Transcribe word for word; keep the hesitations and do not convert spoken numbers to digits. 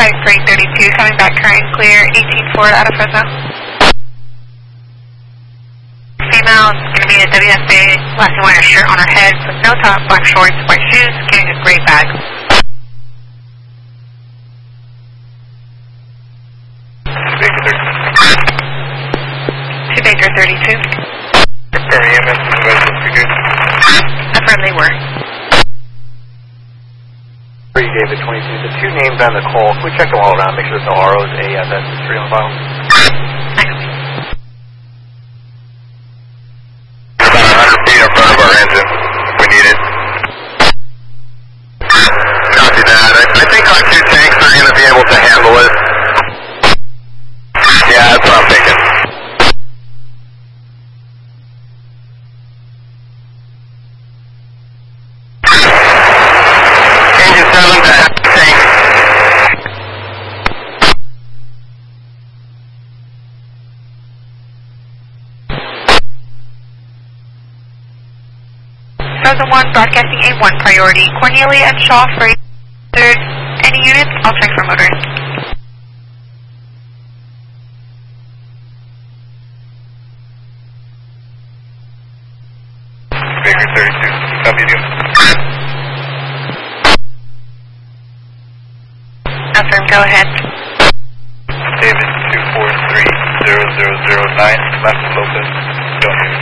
five three thirty-two, coming back current and clear, eighteen Ford out of Fresno. Female is going to be a W S A, black and white shirt on her head, with no top, black shorts, white shoes, carrying a gray bag. To Baker thirty-two. Confirm E M S supervisor for good. Affirm they were. three David twenty-two, the two names on the call, can we check them all around, make sure there's no R Os, A F S, three on file? I know. About one hundred feet in front of our engine. We need it. Copy that. I, I think our two tanks are going to be able to handle it. Yeah, that's what I'm thinking. Engine seven to half tank. Fresno one, broadcasting A one priority. Cornelia and Shaw for third. Any units? I'll check for motors. Baker thirty-two, copy you. Affirm, go ahead. David two four three zero zero zero nine, Left Lopez, don't hear you.